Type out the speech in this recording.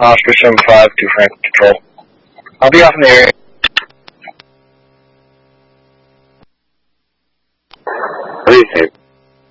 Oscar 75 to Frank Control. I'll be off in the area. What do you think?